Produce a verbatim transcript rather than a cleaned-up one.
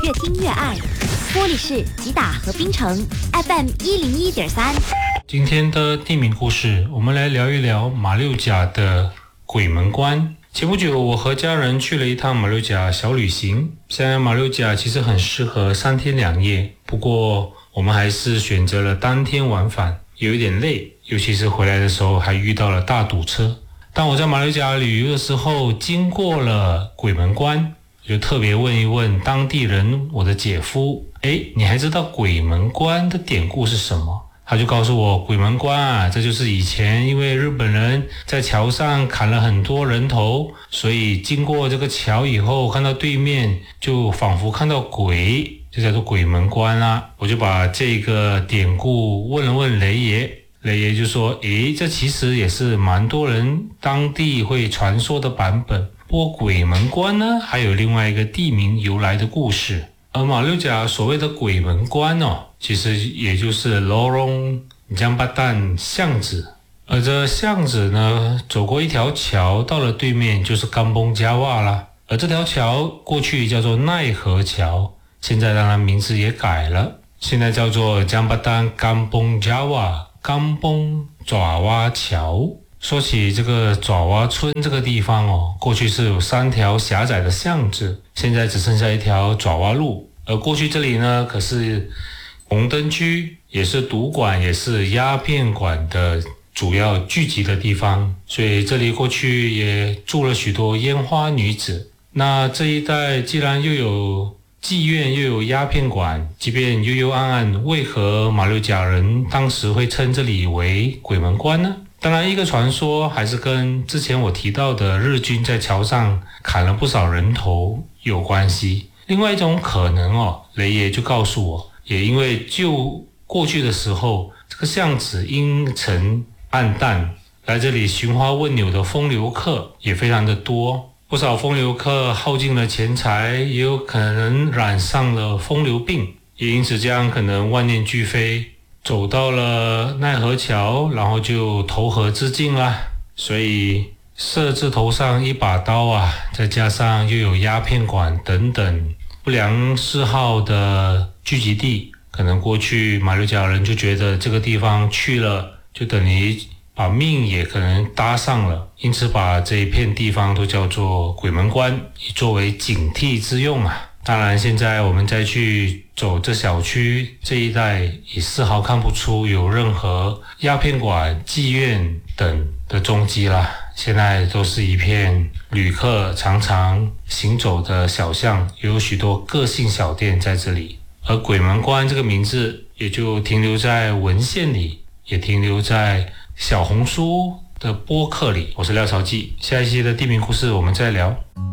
越听越爱。玻璃市吉打和槟城 F M 一零一点三。 今天的地名故事，我们来聊一聊马六甲的鬼门关。前不久，我和家人去了一趟马六甲小旅行。现在马六甲其实很适合三天两夜，不过我们还是选择了当天往返，有一点累，尤其是回来的时候还遇到了大堵车。当我在马六甲旅游的时候，经过了鬼门关，我就特别问一问当地人，我的姐夫，诶，你还知道鬼门关的典故是什么？他就告诉我，鬼门关啊，这就是以前因为日本人在桥上砍了很多人头，所以经过这个桥以后，看到对面就仿佛看到鬼，就叫做鬼门关啊。我就把这个典故问了问雷爷，雷爷就说，诶，这其实也是蛮多人当地会传说的版本。不过鬼门关呢，还有另外一个地名由来的故事。而马六甲所谓的鬼门关哦，其实也就是 Lorong Jambatan 巷子。而这巷子呢，走过一条桥，到了对面就是Kampong Java啦。而这条桥过去叫做奈何桥，现在当然名字也改了，现在叫做 Jambatan Kampong Java Kampong Java 桥。说起这个爪哇村这个地方哦，过去是有三条狭窄的巷子，现在只剩下一条爪哇路。而过去这里呢，可是红灯区，也是赌馆，也是鸦片馆的主要聚集的地方，所以这里过去也住了许多烟花女子。那这一带既然又有妓院又有鸦片馆，即便幽幽暗暗，为何马六甲人当时会称这里为鬼门关呢？当然，一个传说还是跟之前我提到的日军在桥上砍了不少人头有关系。另外一种可能哦，雷爷就告诉我，也因为就过去的时候，这个巷子阴沉暗淡，来这里寻花问柳的风流客也非常的多，不少风流客耗尽了钱财，也有可能染上了风流病，也因此这样可能万念俱灰，走到了奈何桥，然后就投河自尽啦。所以色字头上一把刀啊，再加上又有鸦片馆等等不良嗜好的聚集地，可能过去马六甲人就觉得这个地方去了就等于把命也可能搭上了，因此把这一片地方都叫做鬼门关，以作为警惕之用啊。当然现在我们再去走这小区这一带，也丝毫看不出有任何鸦片馆、妓院等的踪迹啦。现在都是一片旅客常常行走的小巷，也有许多个性小店在这里。而鬼门关这个名字也就停留在文献里，也停留在小红书的播客里。我是廖朝记，下一期的地名故事我们再聊。